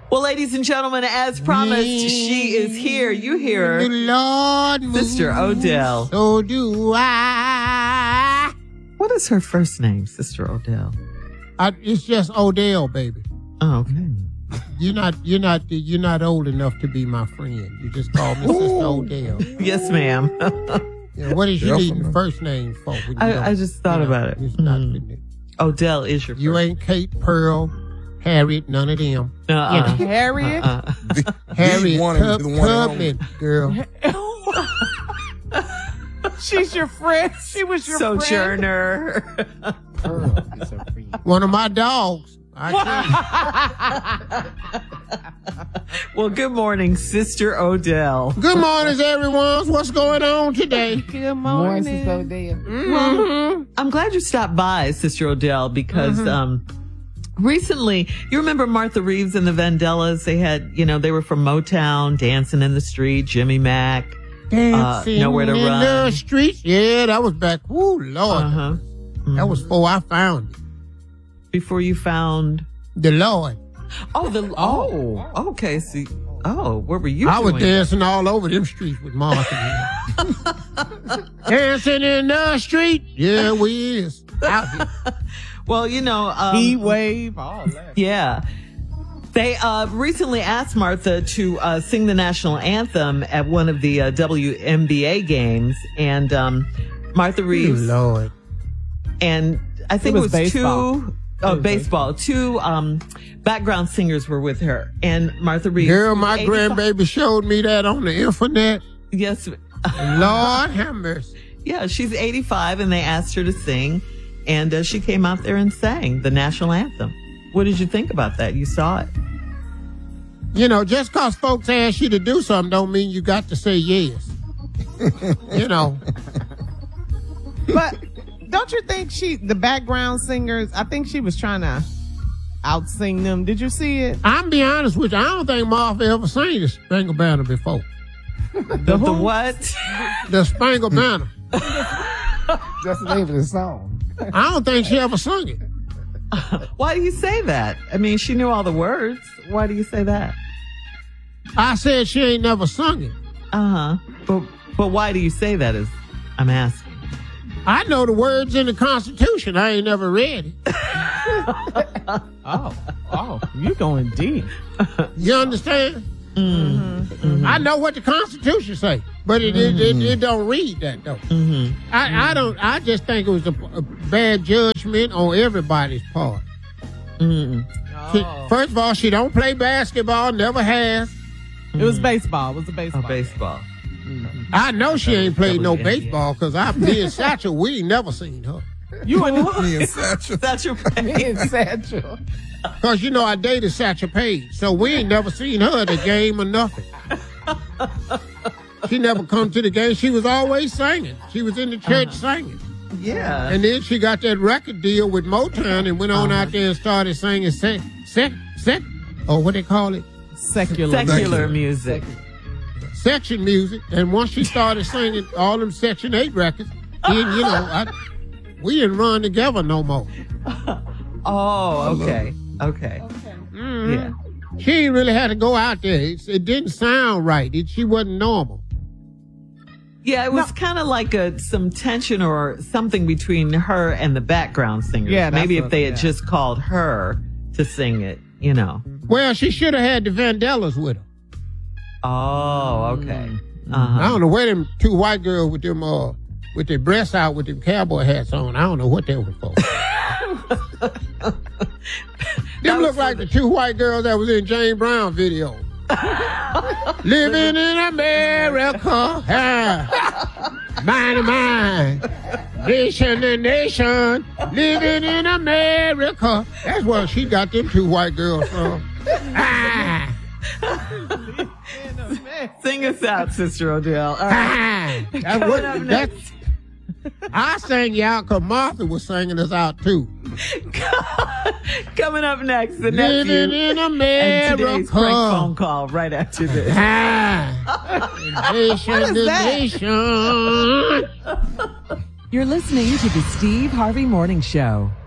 Well, ladies and gentlemen, as promised, she is here. You hear her. Lord Sister Odell. So do I. What is her first name, Sister Odell? It's just Odell, baby. Oh, okay. You're not old enough to be my friend. You just call me Sister Odell. Yes, ma'am. Yeah, what is you needing the first name for? I just thought about it. It's not Odell is your first. You ain't Kate, Pearl, Harriet, none of them. Harriet? Harriet Tubman, girl. She's your friend. She was your Sojourner. friend. One of my dogs. Well, good morning, Sister Odell. Good morning, everyone. What's going on today? Good morning. Sister Odell. Well, I'm glad you stopped by, Sister Odell, because recently, you remember Martha Reeves and the Vandellas? They had, they were from Motown, Dancing in the Street, Jimmy Mack, Nowhere to Run. In the streets. Yeah, that was back. Woo, Lord. That was before I found it. Before you found the Lord. Okay. See, where were you? I was dancing all over them streets with Martha. Dancing in the street. Yeah, we is out here. Well, Heat wave, all that. Yeah. They recently asked Martha to sing the national anthem at one of the WNBA games, and Martha Reeves. Lord. And I think it was baseball. Baseball. Two background singers were with her, and Martha Reeves. Girl, my grandbaby showed me that on the internet. Yes. Lord have mercy. Yeah, she's 85, and they asked her to sing, and she came out there and sang the national anthem. What did you think about that? You saw it. Just because folks ask you to do something don't mean you got to say yes. But don't you think the background singers, I think she was trying to out-sing them. Did you see it? I'm be honest with you. I don't think Martha ever sang the Spangled Banner before. The what? The Spangled Banner. That's the name of the song. I don't think she ever sung it. Why do you say that? I mean, she knew all the words. Why do you say that? I said she ain't never sung it. But why do you say that? I'm asking. I know the words in the Constitution. I ain't never read it. You going deep. You understand? I know what the Constitution say, but it don't read that though. I just think it was a bad judgment on everybody's part. First of all, she don't play basketball, never has. It was baseball. It was a baseball. Baseball. I know she ain't played no baseball because me and Satchel, we ain't never seen her. You and Me and Satchel. Satchel Me and Satchel. Because, I dated Satchel Paige, so we ain't never seen her at a game or nothing. She never come to the game. She was always singing. She was in the church singing. Yeah. And then she got that record deal with Motown and went on out there and started singing what they call it? Secular music. Section music. And once she started singing all them Section 8 records, then, we didn't run together no more. Okay. Yeah. She ain't really had to go out there. It didn't sound right. She wasn't normal. Yeah, it was kind of like some tension or something between her and the background singers. Yeah, maybe if they had just called her to sing it, Well, she should have had the Vandellas with her. Oh, okay. I don't know where them two white girls with them with their breasts out with them cowboy hats on. I don't know what they were for. Them look like the two white girls that was in James Brown video. Living in America, mine to mine, nation to nation, living in America. That's where she got them two white girls from. Sing us out, Sister Odell. All right. I sang you out because Martha was singing us out too. Coming up next, the Living nephew in America. and today's prank phone call right after this. Nation to nation. You're listening to the Steve Harvey Morning Show.